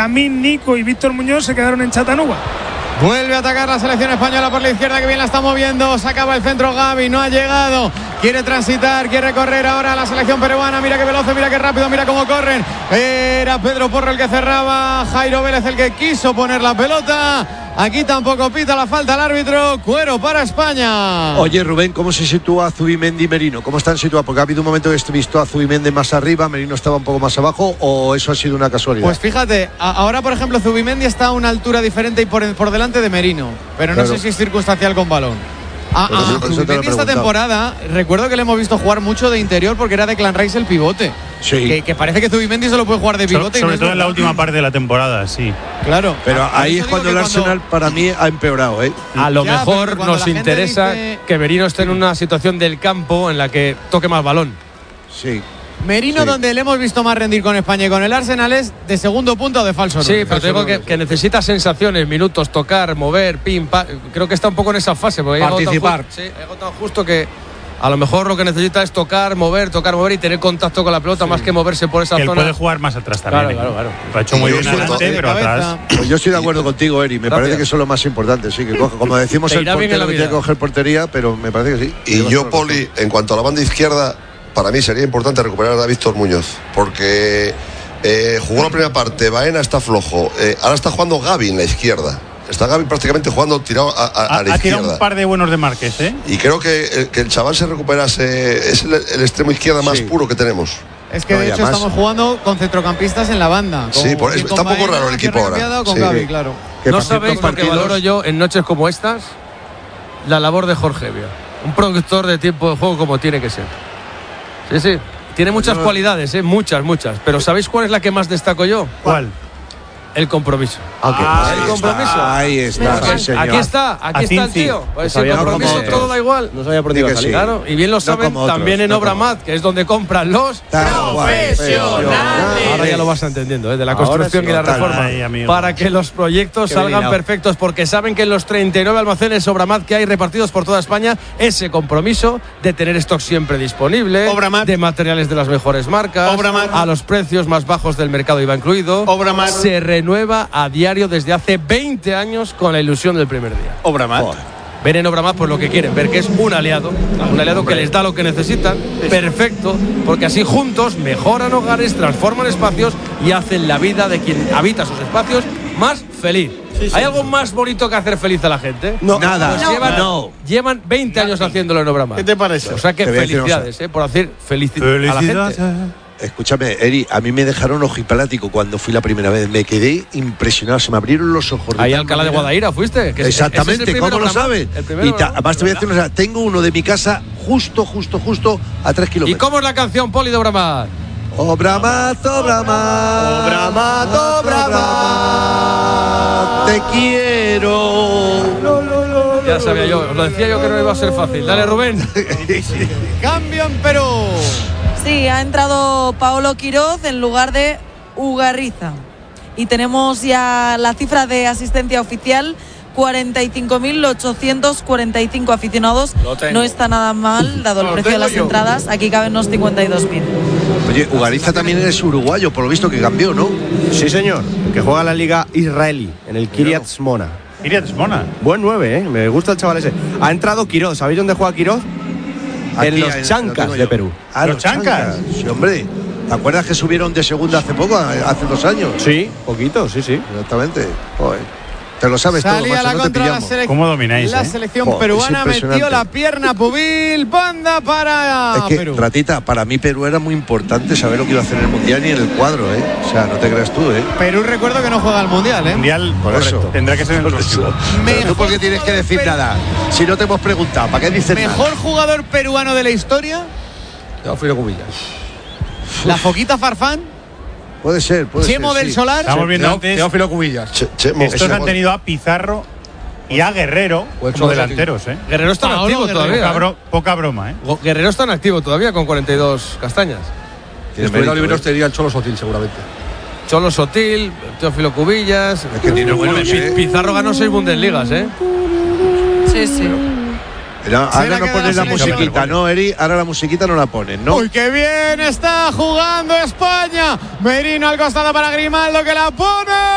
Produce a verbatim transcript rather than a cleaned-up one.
Lamine, Nico y Víctor Muñoz se quedaron en Chattanooga. Vuelve a atacar la selección española por la izquierda, que bien la está moviendo. Se acaba el centro Gavi, no ha llegado. Quiere transitar, quiere correr ahora la selección peruana. Mira qué veloz, mira qué rápido, mira cómo corren. Era Pedro Porro el que cerraba, Jairo Vélez el que quiso poner la pelota. Aquí tampoco pita la falta el árbitro. Cuero para España. Oye, Rubén, ¿cómo se sitúa Zubimendi y Merino? ¿Cómo están situados? Porque ha habido un momento que he visto a Zubimendi más arriba, Merino estaba un poco más abajo, ¿o eso ha sido una casualidad? Pues fíjate, a- ahora por ejemplo Zubimendi está a una altura diferente y por, por delante de Merino, pero no Claro. sé si es circunstancial con balón. A, Pero a sí, por eso te lo he Zubimendi esta preguntado. temporada, recuerdo que le hemos visto jugar mucho de interior porque era de Clan Rice el pivote. Sí. Que, que parece que Zubimendi solo puede jugar de So- pivote. y sobre no es todo en la verdad. última parte de la temporada, sí. Claro. Pero A- a ahí eso es digo cuando que el Arsenal para mí ha empeorado, ¿eh? A lo Ya, mejor pero cuando nos la gente interesa dice- que Merino esté en una situación del campo en la que toque más balón. Sí. Merino, Sí. donde le hemos visto más rendir con España y con el Arsenal, es de segundo punto o de falso Sí, nueve. pero te digo que, que necesita sensaciones, minutos, tocar, mover, pim, pam. Creo que está un poco en esa fase. Porque ha llegado tan Participar. ju- Sí, ha llegado tan justo que a lo mejor lo que necesita es tocar, mover, tocar, mover y tener contacto con la pelota más que moverse por esa Que él zona. puede jugar más atrás también. Claro, ¿eh? claro, claro. Lo ha hecho muy Y bien yo siento- adelante, pero cabeza. atrás. Pues yo estoy de acuerdo contigo, Eri. Me Gracias. parece que eso es lo más importante. Sí, que coja, como decimos, Te el irá bien en la portero que vida. tiene que coger portería, pero me parece que sí. Y Llevas yo, toda la razón. Poli, en cuanto a la banda izquierda, para mí sería importante recuperar a Víctor Muñoz, porque eh, jugó la primera parte, Baena está flojo, eh, ahora está jugando Gavi en la izquierda. Está Gavi prácticamente jugando tirado a, a- a Ha, la ha tirado izquierda. un par de buenos de Márquez, ¿eh? Y creo que el, que el chaval se recuperase, es el, el extremo izquierda más Sí. puro que tenemos. Es que No, de y hecho además- estamos jugando con centrocampistas en la banda. Sí, con- por eso, con está un poco Baena, raro el equipo ahora. Sierra Enviada, Con Sí. Gavi, claro. Que No para ciertos sabéis lo que partidos- valoro yo en noches como estas, la labor de Jorge Evia. Un productor de tiempo de juego como tiene que ser. Sí, sí. Tiene muchas Yo- cualidades, ¿eh? Muchas, muchas. Pero ¿sabéis cuál es la que más destaco yo? ¿Cuál? El compromiso. Ah, el ahí compromiso. está, Ahí está, Porque sí, señor. aquí está, aquí A está el Cinci. tío. Pues sabía el cómo compromiso es. todo da igual. No sabía por dónde iba a Di que salir. sí. Claro, y bien lo No saben como otros, también en no Obra como Mat, que es donde compran los Está guay, profesionales. Ahora ya lo vas entendiendo, ¿eh? De la Ahora construcción sí, y la total. reforma. Ay, amigo. Para que los proyectos Qué bien salgan hilado. perfectos, porque saben que en los treinta y nueve almacenes Obra Mat que hay repartidos por toda España, ese compromiso de tener stock siempre disponible, Obra Mat. de materiales de las mejores marcas, Obra Mat. a los precios más bajos del mercado iba incluido. Obra Mat. Se renueva a diario desde hace veinte años con la ilusión del primer día. Obra Mat. Ven en Obra Mat por lo que quieren, ver que es un aliado, un aliado que les da lo que necesitan, perfecto, porque así juntos mejoran hogares, transforman espacios y hacen la vida de quien habita esos espacios más feliz. ¿Hay algo más bonito que hacer feliz a la gente? No. Nada. Pues llevan, No. llevan veinte años haciéndolo en Obra Mat. ¿Qué te parece? O sea que Te voy a decir una felicidades, ¿eh? Por hacer felici- a la gente. Felicidades. Escúchame, Eri, a mí me dejaron ojiplático cuando fui la primera vez. Me quedé impresionado, se me abrieron los ojos. de Ahí tal Alcalá de manera. Guadaira fuiste. que ese- ese es el Exactamente, primer ¿cómo lo Obra Mat, sabes? el primer Y Obra ta- Mat. además te voy a decir una cosa, tengo uno de mi casa justo, justo, justo a tres ¿Y kilómetros. cómo es la canción, Poli, de Obra Mat? Obra Mat, Obra Mat, Obra Mat, Obra Mat, te quiero. Ya sabía yo, os lo decía yo que no iba a ser fácil. Dale, Rubén. Cambio en Perú. Sí, ha entrado Paolo Quiroz en lugar de Ugarriza. Y tenemos ya la cifra de asistencia oficial, cuarenta y cinco mil ochocientos cuarenta y cinco aficionados. No está nada mal, dado el Lo precio de tengo las yo. entradas. Aquí caben unos cincuenta y dos mil. Oye, Ugariza también es uruguayo, por lo visto que cambió, ¿no? Sí, señor. Que juega en la liga israelí, en el Kiryat Shmona. Kiryat Shmona. Buen nueve, ¿eh? Me gusta el chaval ese. Ha entrado Quiroz. ¿Sabéis dónde juega Quiroz? Aquí, En los ahí, lo Chancas tengo de yo. Perú. Ah, ¿Los Chancas? Sí, hombre. ¿Te acuerdas que subieron de segunda hace poco, hace dos años? Sí, poquito, sí, sí. Exactamente. Joder. Te lo sabes todo, Salía macho, la no te contra la pillamos. selección. ¿Cómo domináis, La eh? selección Joder, peruana es metió impresionante. la pierna Pubil. Banda para Es que, Perú. Ratita, para mí Perú era muy importante saber lo que iba a hacer en el Mundial y en el cuadro, ¿eh? O sea, no te creas tú, ¿eh? Perú, recuerdo que no juega al Mundial, ¿eh? Mundial, Por correcto. eso. Tendrá que ser en el próximo. Pero tú por qué tienes que decir Perú. nada. Si no te hemos preguntado, ¿para qué dices Mejor jugador peruano de la historia, Teófilo Cubillas. la Foquita Farfán, nada? Puede ser, puede Chemo ser. del sí. Solar. Estamos viendo antes. Teófilo Cubillas. Che- Chemo, Estos ese han gol. tenido a Pizarro y a Guerrero O el como Cholo delanteros, ¿eh? Guerrero está en Paolo activo Guerrero. todavía. Poca, ¿eh? bro- poca broma, ¿eh? Go- Guerrero está en activo todavía con cuarenta y dos castañas. Tiene Estuviera mérito, Oliveros ¿eh? te diría el Cholo Sotil, seguramente. Cholo Sotil, Teófilo Cubillas. Es que tiene buenos, Pi- ¿eh? Pizarro ganó seis Bundesligas, ¿eh? Sí, sí. Pero Se ahora la no queda pones la la selección. musiquita, ¿no, Eri? Ahora la musiquita no la pones, ¿no? Uy, qué bien está jugando España. Merino al costado para Grimaldo que la pone.